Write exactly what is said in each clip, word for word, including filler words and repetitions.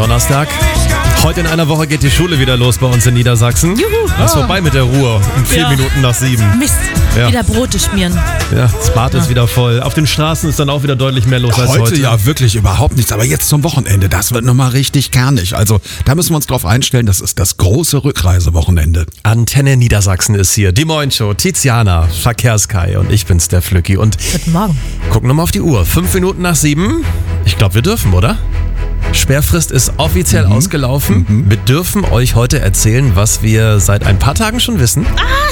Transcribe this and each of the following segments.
Donnerstag. Heute in einer Woche geht die Schule wieder los bei uns in Niedersachsen. Juhu. Das ist vorbei mit der Ruhe. Um vier Ja. Minuten nach sieben. Mist, Ja. wieder Brote schmieren. Ja, das Bad ist wieder voll. Auf den Straßen ist dann auch wieder deutlich mehr los als Heute, heute. ja wirklich überhaupt nichts, aber jetzt zum Wochenende, das wird nochmal richtig kernig. Also da müssen wir uns drauf einstellen, das ist das große Rückreisewochenende. Antenne Niedersachsen ist hier. Die Moin Show, Tiziana, Verkehrskai und ich bin's, der Flücki. Und Guten Morgen. gucken nochmal auf die Uhr. Fünf Minuten nach sieben. Ich glaube, wir dürfen, oder? Sperrfrist ist offiziell ausgelaufen. Mhm. Wir dürfen euch heute erzählen, was wir seit ein paar Tagen schon wissen.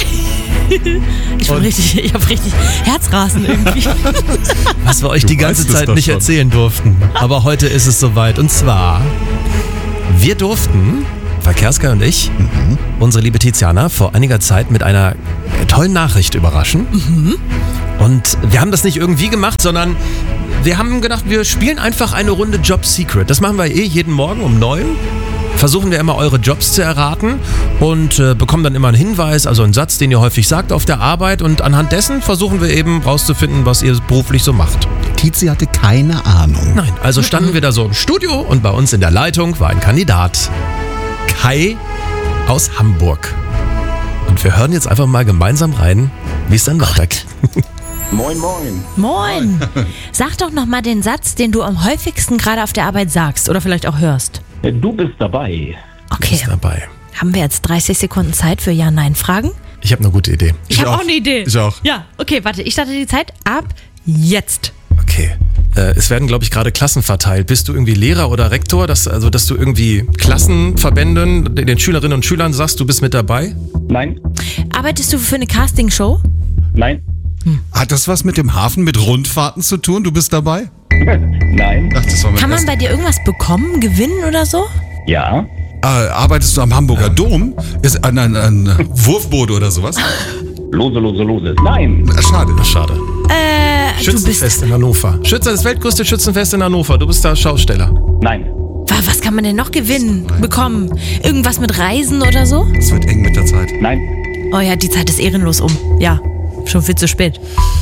Ich bin richtig, ich habe richtig Herzrasen irgendwie. Was wir euch Du die ganze weißt es Zeit doch nicht schon. erzählen durften. Aber heute ist es soweit. Und zwar, wir durften, Verkehrskai und ich, Mhm. unsere liebe Tiziana, vor einiger Zeit mit einer tollen Nachricht überraschen. Mhm. Und wir haben das nicht irgendwie gemacht, sondern wir haben gedacht, wir spielen einfach eine Runde Job Secret. Das machen wir eh jeden Morgen um neun. Versuchen wir immer eure Jobs zu erraten und äh, bekommen dann immer einen Hinweis, also einen Satz, den ihr häufig sagt auf der Arbeit. Und anhand dessen versuchen wir eben rauszufinden, was ihr beruflich so macht. Tizi hatte keine Ahnung. Nein, also standen wir da so im Studio und bei uns in der Leitung war ein Kandidat. Kai aus Hamburg. Und wir hören jetzt einfach mal gemeinsam rein, wie es dann weitergeht. Moin, moin. Moin. Sag doch noch mal den Satz, den du am häufigsten gerade auf der Arbeit sagst oder vielleicht auch hörst. Du bist dabei. Okay. Ist dabei. Haben wir jetzt dreißig Sekunden Zeit für Ja-Nein-Fragen? Ich habe eine gute Idee. Ich habe auch eine Idee. Ich auch. Ja, okay, warte, ich starte die Zeit ab jetzt. Okay. Äh, es werden, glaube ich, gerade Klassen verteilt. Bist du irgendwie Lehrer oder Rektor? Dass, also, dass du irgendwie Klassenverbänden, den Schülerinnen und Schülern sagst, du bist mit dabei? Nein, Arbeitest du für eine Castingshow? nein, Hat das was mit dem Hafen, mit Rundfahrten zu tun? Du bist dabei? nein, Ach, das war mein Kann man erster- bei dir irgendwas bekommen, gewinnen oder so? ja, äh, Arbeitest du am Hamburger Dom? Ist ein, ein, ein Wurfboot oder sowas? lose, lose, lose. Nein, Ah, schade. Ach, schade. Äh, du bist... Schützenfest in Hannover. Schütze, das weltgrößte Schützenfest in Hannover. Du bist da Schausteller. nein, Wa- Was kann man denn noch gewinnen, bekommen? Irgendwas mit Reisen oder so? Es wird eng mit der Zeit. nein. Oh ja, die Zeit ist ehrenlos um. Ja, schon viel zu spät.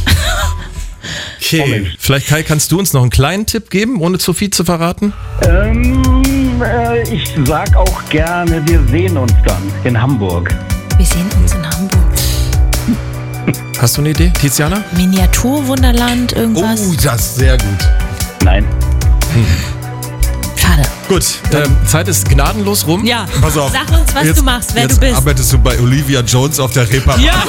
Okay. Oh, Mensch. Vielleicht, Kai, kannst du uns noch einen kleinen Tipp geben, ohne zu viel zu verraten? Ähm, äh, ich sag auch gerne, wir sehen uns dann in Hamburg. Wir sehen uns in Hamburg. Hast du eine Idee, Tiziana? Miniaturwunderland, irgendwas? Oh, das ist sehr gut. Nein, Schade. Gut, ähm, Zeit ist gnadenlos rum. Ja, Pass auf. sag uns, was Jetzt- du machst, wer jetzt du bist. arbeitest du bei Olivia Jones auf der Reeperbahn. Ja.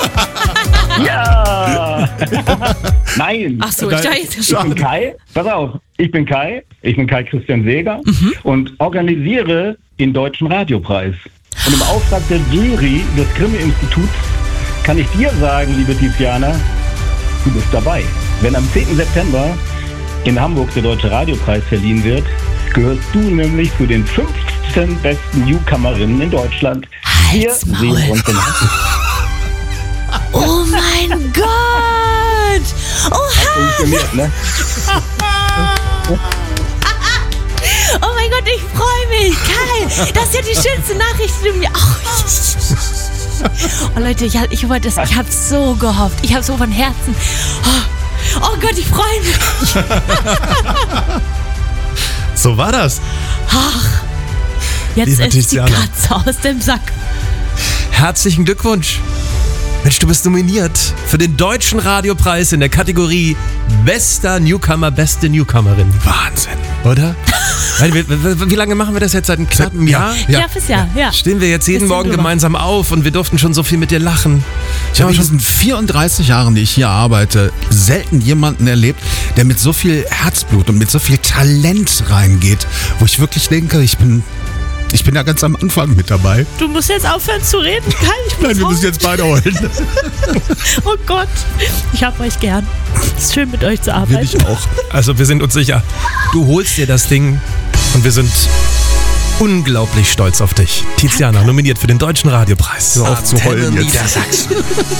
ja, nein. Ach so, ich dachte jetzt Ich bin Kai, pass auf, ich bin Kai, ich bin Kai Christian Seeger und organisiere den Deutschen Radiopreis. Und im Auftrag der Jury des Grimme-Instituts kann ich dir sagen, liebe Tiziana, du bist dabei. Wenn am zehnten September in Hamburg der Deutsche Radiopreis verliehen wird, gehörst du nämlich zu den fünfzehn besten Newcomerinnen in Deutschland. Wir Halt's sehen Maul. uns in Hamburg. Oh mein Gott! Oha! Funktioniert, ne? Oh mein Gott, ich freue mich! Kai, das ist ja die schönste Nachricht, die du mir... Oh, oh Leute, ich, ich wollte das... Ich habe so gehofft. Ich habe so von Herzen... Oh, oh Gott, ich freue mich! So war das. Ach, jetzt Liebe ist die Tiziana. Katze aus dem Sack. Herzlichen Glückwunsch. Mensch, du bist nominiert für den Deutschen Radiopreis in der Kategorie Bester Newcomer, beste Newcomerin. Wahnsinn. Oder? Nein, wie, wie, wie lange machen wir das jetzt? Seit einem knappen Jahr? Ja, fürs Jahr, ja. Stehen wir jetzt jeden Bisschen Morgen drüber. gemeinsam auf und wir durften schon so viel mit dir lachen. Ich habe in diesen vierunddreißig Jahren, die ich hier arbeite, selten jemanden erlebt, der mit so viel Herzblut und mit so viel Talent reingeht, wo ich wirklich denke, ich bin, ich bin ja ganz am Anfang mit dabei. Du musst jetzt aufhören zu reden, Kai. Ich muss Nein, wir raus. müssen jetzt beide heulen. Oh Gott, ich hab euch gern. Es ist schön, mit euch zu Will arbeiten. ich auch. Also wir sind uns sicher, du holst dir das Ding und wir sind unglaublich stolz auf dich. Tiziana, nominiert für den Deutschen Radiopreis. Hör auf zu heulen jetzt. Niedersachsen.